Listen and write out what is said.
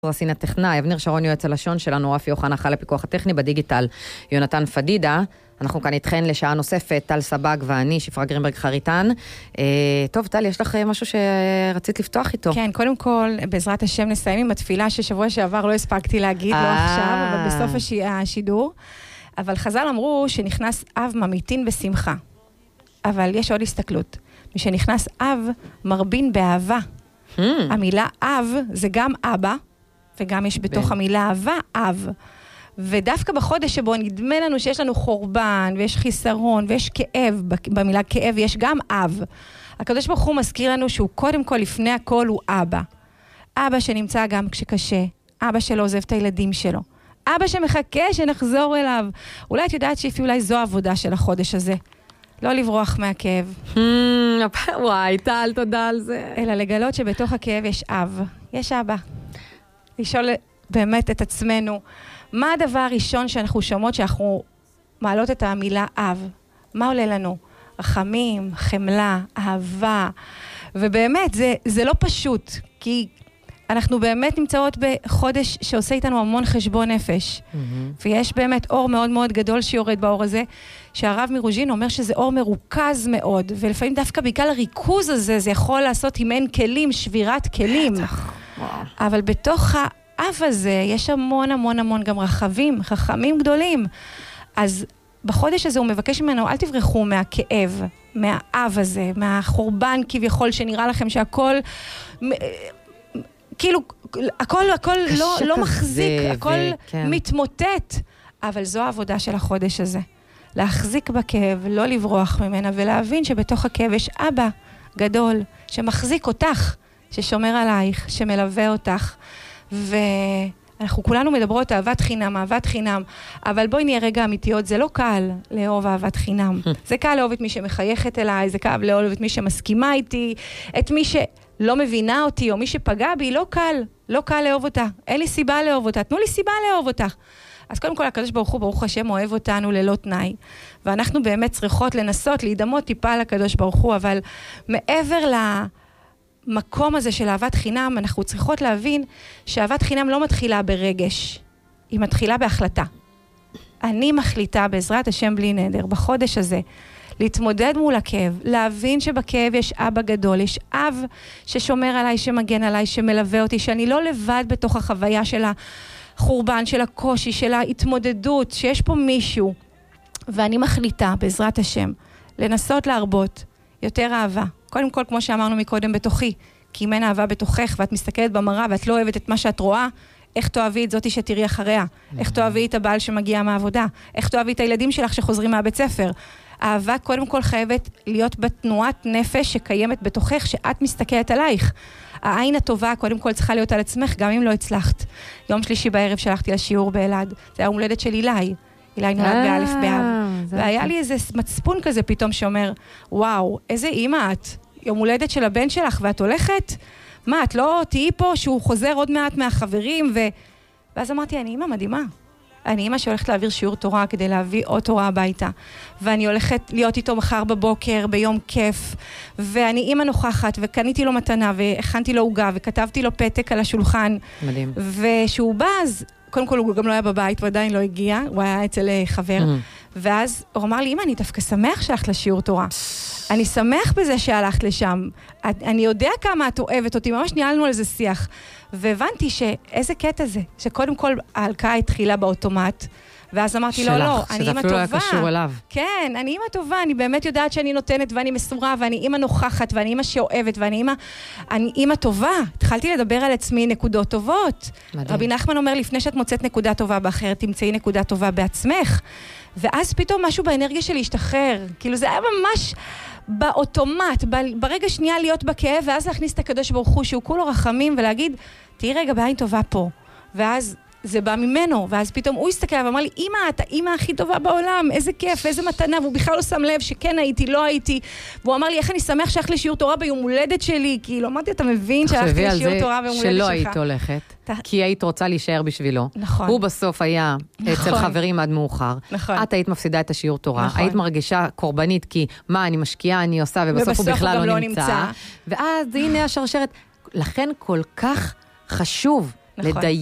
רסין הטכנאי, אבנר שרון יועץ הלשון שלנו, רפי אוחנה אחראי לפיקוח הטכני בדיגיטל, יונתן פדידה. אנחנו כאן איתכן לשעה נוספת, טל סבג ואני, שפרה גרינברג חריטן. טוב, טל, יש לך משהו שרצית לפתוח איתו? כן, קודם כל, בעזרת השם נסיים עם התפילה ששבוע שעבר לא הספקתי להגיד, לא עכשיו, אבל בסוף השידור. אבל חז"ל אמרו שנכנס אב ממעיטין בשמחה. אבל יש עוד הסתכלות. משנכנס אב מרבין באהבה. המילה אב זה גם אבא, וגם יש בתוך המילה אהבה אב. ודווקא בחודש שבו נדמה לנו שיש לנו חורבן, ויש חיסרון, ויש כאב, במילה כאב יש גם אב. הקדוש ברוך הוא מזכיר לנו שהוא קודם כל, לפני הכל, הוא אבא. אבא שנמצא גם כשקשה, אבא שלא עוזב את הילדים שלו, אבא שמחכה שנחזור אליו. אולי את יודעת שאולי זו העבודה של החודש הזה. לא לברוח מהכאב. וואי, טל, תודה על זה. אלא לגלות שבתוך הכאב יש אב, יש אבא. לשאול באמת את עצמנו, מה הדבר הראשון שאנחנו שומעות שאנחנו מעלות את המילה אב? מה עולה לנו? רחמים, חמלה, אהבה. ובאמת, זה לא פשוט, כי אנחנו באמת נמצאות בחודש שעושה איתנו המון חשבון נפש. ויש באמת אור מאוד מאוד גדול שיורד באור הזה, שהרב מרוז'ין אומר שזה אור מרוכז מאוד, ולפעמים דווקא בגלל הריכוז הזה, זה יכול לעשות עם אין כלים, שבירת כלים. אבל בתוך האב הזה יש המון המון המון גם חכמים גדולים. אז בחודש הזה הוא מבקש ממנו, אל תברחו מהכאב, מהאב הזה, מהחורבן כביכול שנראה לכם שהכל כאילו, הכל לא מחזיק, הכל מתמוטט. אבל זו העבודה של החודש הזה. להחזיק בכאב, לא לברוח ממנה, ולהבין שבתוך הכאב יש אבא גדול, שמחזיק אותך, ששומר עלייך, שמלווה אותך. ואנחנו כולנו מדברות אהבת חינם, אבל בואי נהיה רגע אמיתיות, זה לא קל לאהוב אהבת חינם. זה קל לאהוב את מי שמחייכת אליי, זה קל לאהוב את מי שמסכימה איתי, את מי לא מבינה אותי, או מי שפגע בי, לא קל לאהוב אותה. אין לי סיבה לאהוב אותה. תנו לי סיבה לאהוב אותך. אז קודם כל, הקדוש ברוך הוא, ברוך השם, אוהב אותנו ללא תנאי. ואנחנו באמת צריכות לנסות, להידמות טיפה על הקדוש ברוך הוא, אבל מעבר למקום הזה של אהבת חינם, אנחנו צריכות להבין שאהבת חינם לא מתחילה ברגש. היא מתחילה בהחלטה. אני מחליטה בעזרת השם בלי נדר, בחודש הזה, להתמודד מול הכאב, להבין שבכאב יש אבא גדול, יש אב ששומר עליי, שמגן עליי, שמלווה אותי, שאני לא לבד בתוך החוויה של החורבן, של הקושי, של ההתמודדות, שיש פה מישהו. ואני מחליטה, בעזרת השם, לנסות להרבות יותר אהבה. קודם כל, כמו שאמרנו מקודם, בתוכי, כי אם אין אהבה בתוכך, ואת מסתכלת במראה, ואת לא אוהבת את מה שאת רואה, איך תאהבי את זאתי שתראי אחריה? איך תאהבי את הבעל שמגיע מהעבודה? איך תאהבי את הילדים שלך שחוזרים מהבית ספר? האהבה קודם כל חייבת להיות בתנועת נפש שקיימת בתוכך, שאת מסתכלת עלייך. העין הטובה קודם כל צריכה להיות על עצמך, גם אם לא הצלחת. יום שלישי בערב שלחתי לשיעור באלעד. זה היה הולדת של אילי. אילי נולד באלף באב. והיה לי איזה מצפון כזה פתאום שאומר, וואו, איזה אימא את. יום הולדת של הבן שלך ואת הולכת? מה, את לא תהיי פה שהוא חוזר עוד מעט מהחברים ואז אמרתי, אני אימא מדהימה. אני אימא שהולכת להעביר שיעור תורה כדי להביא עוד תורה הביתה. ואני הולכת להיות איתו מחר בבוקר, ביום כיף. ואני אימא נוכחת, וקניתי לו מתנה, והכנתי לו עוגה, וכתבתי לו פתק על השולחן. מדהים. ושהוא בא, אז קודם כל הוא גם לא היה בבית, הוא עדיין לא הגיע, הוא היה אצל חבר. ואז הוא אמר לי, אימא, אני דווקא שמח שהלכת לשיעור תורה. אני שמח בזה שהלכת לשם. אני יודע כמה את אוהבת אותי, ממש ניהלנו על זה שיח. והבנתי שאיזה קטע זה, שקודם כל ההלקאה התחילה באוטומט, ואז אמרתי לו, לא, אני אימא טובה. שזה אפילו היה קשור אליו. כן, אני אימא טובה, אני באמת יודעת שאני נותנת ואני מסורה, ואני אימא נוכחת, ואני אימא שאוהבת, ואני אימא טובה. התחלתי לדבר על עצמי נקודות טובות. מדהים. רבי נחמן אומר, לפני שאת מוצאת נקודה טובה באחרת, תמצאי נקודה טובה בעצמך. ואז פתאום משהו באנרגיה שלי השתחרר. כאילו זה היה ממש באוטומט, ברגע שנייה להיות בכאב, ואז להכניס את הקדוש ברוך הוא, שהוא כולו רחמים, ולהגיד, תהי רגע בעין טובה פה. ואז זה בא ממנו, ואז פתאום הוא הסתכל ואמר לי, אמא, את האמא הכי טובה בעולם, איזה כיף, איזה מתנה, והוא בכלל לא שם לב שכן הייתי, לא הייתי, והוא אמר לי, איך אני שמח שהלך לשיעור תורה ביום הולדת שלי, כי לא אמרתי, אתה מבין שהלכתי לשיעור תורה ביום הולדת שלך. שלא היית הולכת, כי היית רוצה להישאר בשבילו. נכון. הוא בסוף היה אצל חברים עד מאוחר. נכון. את היית מפסידה את השיעור תורה, היית מרגישה קורבנית, כי מה, אני משקיעה, אני עושה, ובסוף הוא בכלל לא נמצא. ואז הנה השרשרת. לכן כל כך חשוב לדייק.